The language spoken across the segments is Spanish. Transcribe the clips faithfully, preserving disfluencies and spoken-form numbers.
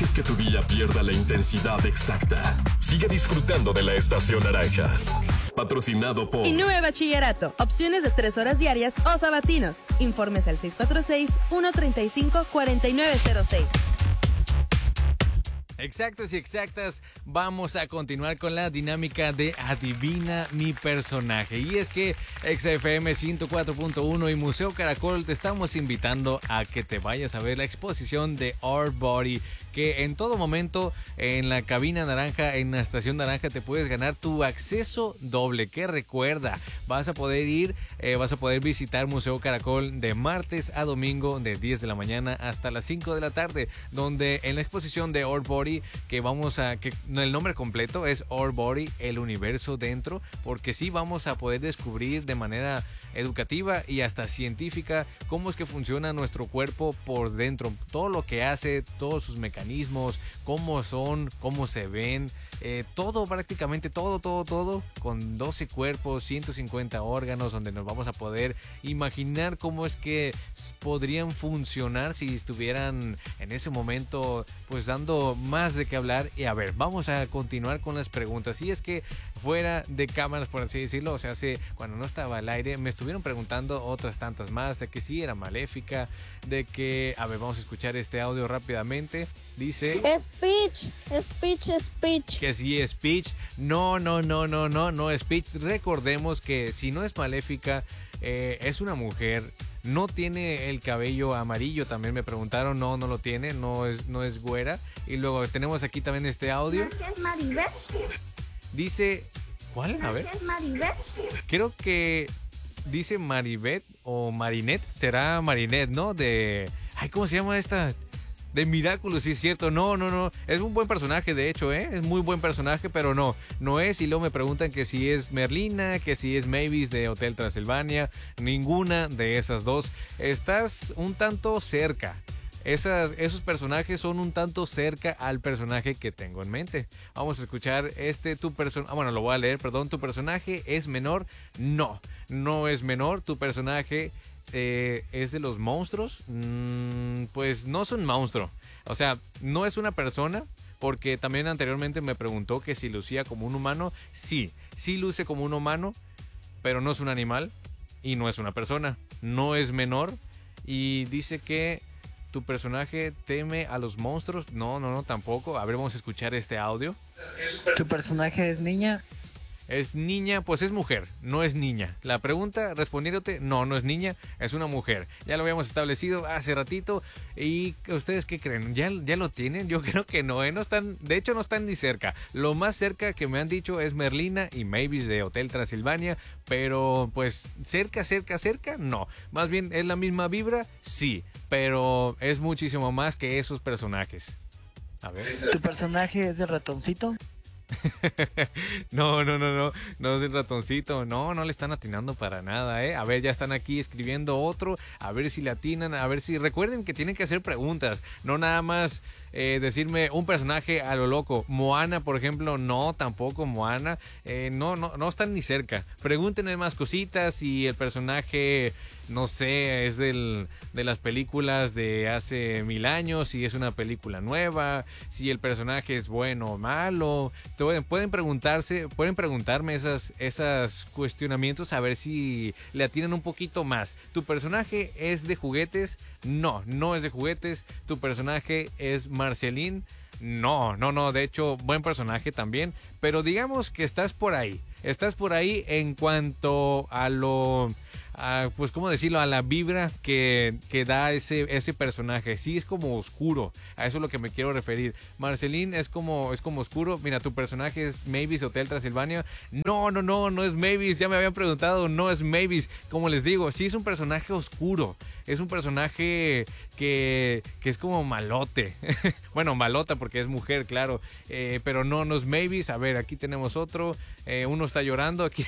dejes que tu día pierda la intensidad exacta. Sigue disfrutando de la Estación Naranja. Patrocinado por Inúe Bachillerato. Opciones de tres horas diarias o sabatinos. Informes al seis cuatro seis, uno tres cinco, cuatro nueve cero seis. Exactos y exactas, vamos a continuar con la dinámica de Adivina mi personaje. Y es que X F M ciento cuatro punto uno y Museo Caracol te estamos invitando a que te vayas a ver la exposición de Our Body, que en todo momento en la cabina naranja, en la estación naranja, te puedes ganar tu acceso doble. Que recuerda, vas a poder ir, eh, vas a poder visitar Museo Caracol de martes a domingo de diez de la mañana hasta las cinco de la tarde, donde en la exposición de Our Body, que vamos a, que el nombre completo es Our Body, el universo dentro, porque sí vamos a poder descubrir de manera educativa y hasta científica cómo es que funciona nuestro cuerpo por dentro, todo lo que hace, todos sus mecanismos, cómo son, cómo se ven, eh, todo, prácticamente todo, todo, todo, con doce cuerpos, ciento cincuenta órganos, donde nos vamos a poder imaginar cómo es que podrían funcionar si estuvieran en ese momento, pues dando más de qué hablar. Y a ver, vamos a continuar con las preguntas. Y es que fuera de cámaras, por así decirlo, o sea, hace, cuando no estaba al aire, me estuvieron preguntando otras tantas más, de que sí era maléfica, de que, a ver, vamos a escuchar este audio rápidamente. Dice... Speech, speech, speech. Que sí es Peach. No, no, no, no, no, no es Peach. Recordemos que si no es maléfica, eh, es una mujer. No tiene el cabello amarillo, también me preguntaron. No, no lo tiene, no es, no es güera. Y luego tenemos aquí también este audio. ¿No es Maribel? Dice... ¿Cuál? A ver. ¿No es Maribel? Creo que dice Maribet o Marinette. Será Marinette, ¿no? De... Ay, ¿cómo se llama esta? De Miraculous, sí es cierto. No, no, no. Es un buen personaje, de hecho, ¿eh? Es muy buen personaje, pero no. No es. Y luego me preguntan que si es Merlina, que si es Mavis de Hotel Transilvania. Ninguna de esas dos. Estás un tanto cerca. Esas, esos personajes son un tanto cerca al personaje que tengo en mente. Vamos a escuchar este, tu personaje, ah, bueno, lo voy a leer, perdón. ¿Tu personaje es menor? No, no es menor. ¿Tu personaje eh, es de los monstruos? Mm, pues no es un monstruo. O sea, no es una persona, porque también anteriormente me preguntó que si lucía como un humano. Sí, sí luce como un humano, pero no es un animal y no es una persona. No es menor y dice que... ¿Tu personaje teme a los monstruos? No, no, no, tampoco. A ver, vamos a escuchar este audio. ¿Tu personaje es niña? Es niña, pues es mujer, no es niña. La pregunta, respondiéndote, no, no es niña, es una mujer. Ya lo habíamos establecido hace ratito. ¿Y ustedes qué creen? ¿Ya, ya lo tienen? Yo creo que no, ¿eh? No están, de hecho no están ni cerca. Lo más cerca que me han dicho es Merlina y Mavis de Hotel Transilvania. Pero pues cerca, cerca, cerca, no. Más bien, ¿es la misma vibra? Sí, pero es muchísimo más que esos personajes. A ver. ¿Tu personaje es el ratoncito? No, no, no, no, no es el ratoncito. No, no le están atinando para nada, ¿eh? A ver, ya están aquí escribiendo otro. A ver si le atinan, a ver si... Recuerden que tienen que hacer preguntas, no nada más eh, decirme un personaje a lo loco. Moana, por ejemplo, no, tampoco Moana. Eh, no, no, no están ni cerca. Pregúntenme más cositas si el personaje... No sé, es del, de las películas de hace mil años, si es una película nueva, si el personaje es bueno o malo. Pueden, pueden preguntarse, pueden preguntarme esas, esas cuestionamientos a ver si le atinan un poquito más. ¿Tu personaje es de juguetes? No, no es de juguetes. ¿Tu personaje es Marceline? No, no, no, de hecho, buen personaje también. Pero digamos que estás por ahí. Estás por ahí en cuanto a lo... A, pues cómo decirlo, a la vibra que, que da ese, ese personaje. Sí, es como oscuro, a eso es lo que me quiero referir. Marceline es como, es como oscuro. Mira, tu personaje es Mavis Hotel Transilvania. No, no, no, no es Mavis. Ya me habían preguntado, no es Mavis. Como les digo, sí es un personaje oscuro. Es un personaje que, que es como malote. Bueno, malota porque es mujer, claro. Eh, pero no, no es Mavis. A ver, aquí tenemos otro. Eh, uno está llorando aquí.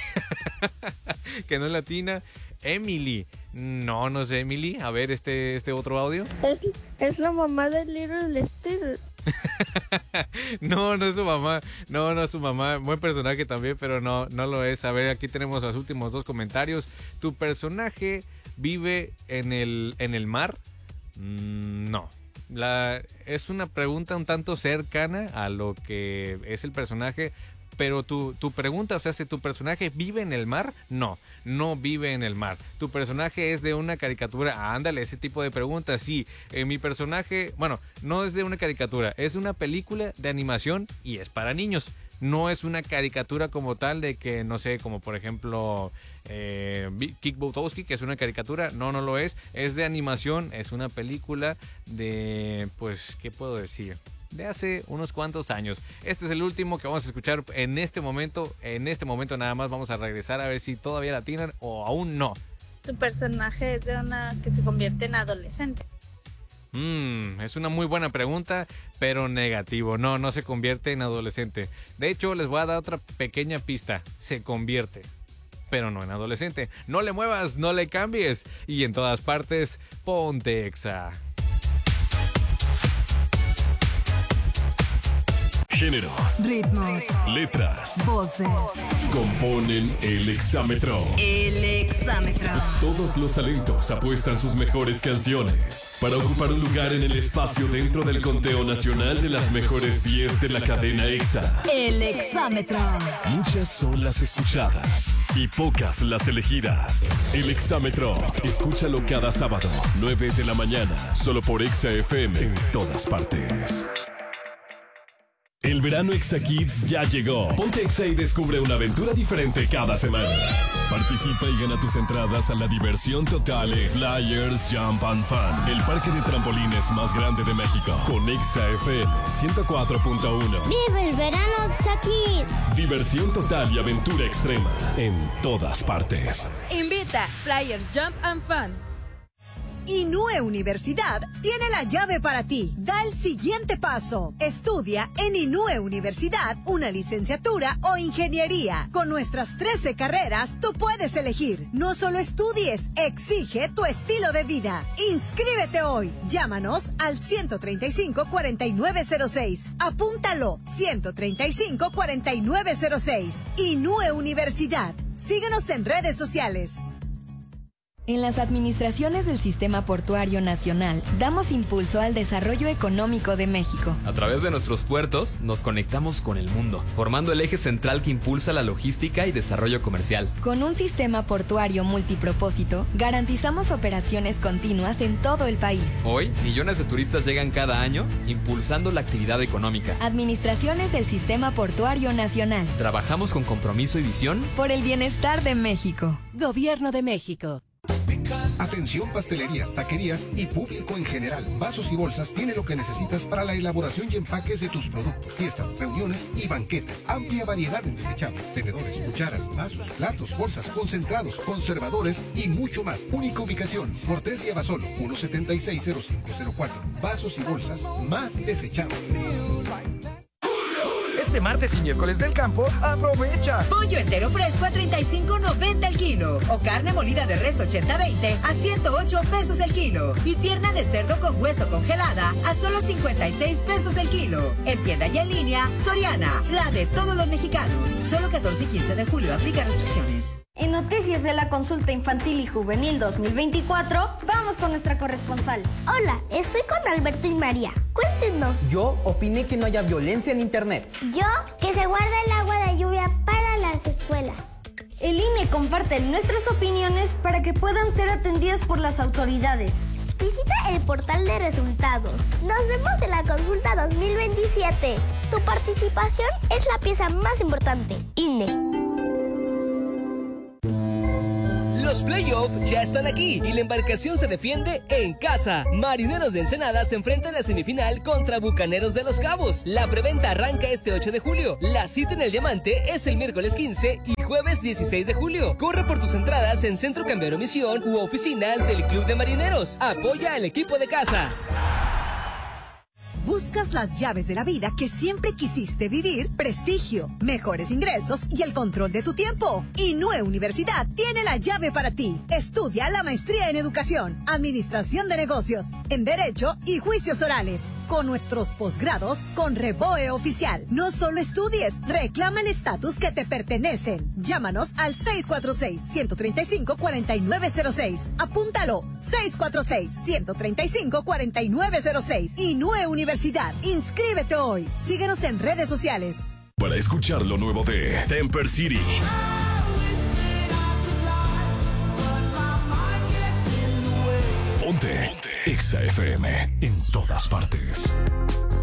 Que no es latina. Emily. No, no es Emily. A ver, este, este otro audio. Es, es la mamá de Little Steel. No, no es su mamá. No, no es su mamá. Buen personaje también, pero no, no lo es. A ver, aquí tenemos los últimos dos comentarios. ¿Tu personaje vive en el, en el mar? Mm, no. la, es una pregunta un tanto cercana a lo que es el personaje, pero tu, tu pregunta, o sea, si tu personaje vive en el mar, no, no vive en el mar. Tu personaje es de una caricatura, ándale, ese tipo de preguntas, sí. Eh, mi personaje, bueno, no es de una caricatura, es de una película de animación y es para niños. No es una caricatura como tal de que, no sé, como por ejemplo eh, Kick Buttowski, que es una caricatura. No, no lo es. Es de animación, es una película de, pues, ¿qué puedo decir? De hace unos cuantos años. Este es el último que vamos a escuchar en este momento. En este momento nada más vamos a regresar a ver si todavía la atinan o aún no. Tu personaje es de una que se convierte en adolescente. Mm, es una muy buena pregunta, pero negativo. No, no se convierte en adolescente. De hecho, les voy a dar otra pequeña pista. Se convierte, pero no en adolescente. No le muevas, no le cambies. Y en todas partes, ponte Exa. Géneros, ritmos, letras, voces. Componen el exámetro. El exámetro. Todos los talentos apuestan sus mejores canciones para ocupar un lugar en el espacio dentro del conteo nacional de las mejores diez de la cadena Exa. El exámetro. Muchas son las escuchadas y pocas las elegidas. El exámetro. Escúchalo cada sábado, nueve de la mañana, solo por Exa F M en todas partes. El verano Exa Kids ya llegó. Ponte Exa y descubre una aventura diferente cada semana. Participa y gana tus entradas a la diversión total en Flyers Jump and Fun, el parque de trampolines más grande de México. Con Exa F M ciento cuatro punto uno. ¡Vive el verano Exa Kids! Diversión total y aventura extrema en todas partes. Invita Flyers Jump and Fun. Inúe Universidad tiene la llave para ti. Da el siguiente paso. Estudia en Inúe Universidad una licenciatura o ingeniería. Con nuestras trece carreras, tú puedes elegir. No solo estudies, exige tu estilo de vida. Inscríbete hoy. Llámanos al ciento treinta y cinco, cuarenta y nueve cero seis. Apúntalo, ciento treinta y cinco, cuarenta y nueve cero seis. Inúe Universidad. Síguenos en redes sociales. En las administraciones del Sistema Portuario Nacional, damos impulso al desarrollo económico de México. A través de nuestros puertos, nos conectamos con el mundo, formando el eje central que impulsa la logística y desarrollo comercial. Con un sistema portuario multipropósito, garantizamos operaciones continuas en todo el país. Hoy, millones de turistas llegan cada año, impulsando la actividad económica. Administraciones del Sistema Portuario Nacional. Trabajamos con compromiso y visión por el bienestar de México. Gobierno de México. Atención, pastelerías, taquerías y público en general. Vasos y Bolsas tiene lo que necesitas para la elaboración y empaques de tus productos, fiestas, reuniones y banquetes. Amplia variedad en desechables, tenedores, cucharas, vasos, platos, bolsas, concentrados, conservadores y mucho más. Única ubicación, Cortés y Abasolo, uno setenta y seis cero cinco cero cuatro. Vasos y Bolsas más desechables. Este martes y miércoles del campo, aprovecha. Pollo entero fresco a treinta y cinco noventa el kilo. O carne molida de res ochenta veinte a ciento ocho pesos el kilo. Y pierna de cerdo con hueso congelada a solo cincuenta y seis pesos el kilo. En tienda y en línea, Soriana, la de todos los mexicanos. Solo catorce y quince de julio, aplica restricciones. En Noticias de la Consulta Infantil y Juvenil dos mil veinticuatro, vamos con nuestra corresponsal. Hola, estoy con Alberto y María. Cuéntenos. Yo opiné que no haya violencia en internet. Yo, que se guarde el agua de lluvia para las escuelas. El I N E comparte nuestras opiniones para que puedan ser atendidas por las autoridades. Visita el portal de resultados. Nos vemos en la Consulta dos mil veintisiete. Tu participación es la pieza más importante. I N E. Los playoffs ya están aquí y la embarcación se defiende en casa. Marineros de Ensenada se enfrenta en la semifinal contra Bucaneros de Los Cabos. La preventa arranca este ocho de julio. La cita en el Diamante es el miércoles quince y jueves dieciséis de julio. Corre por tus entradas en Centro Cambiario Misión u oficinas del Club de Marineros. Apoya al equipo de casa. ¿Buscas las llaves de la vida que siempre quisiste vivir? Prestigio, mejores ingresos y el control de tu tiempo. INUE Universidad tiene la llave para ti. Estudia la maestría en educación, administración de negocios, en derecho y juicios orales. Con nuestros posgrados con Reboe Oficial. No solo estudies, reclama el estatus que te pertenecen. Llámanos al seis cuatro seis, uno tres cinco, cuatro nueve cero seis. Apúntalo, seis cuatro seis, uno tres cinco, cuatro nueve cero seis. INUE Universidad. Inscríbete hoy. Síguenos en redes sociales. Para escuchar lo nuevo de Temper City. Ponte, Ponte. Exa F M en todas partes.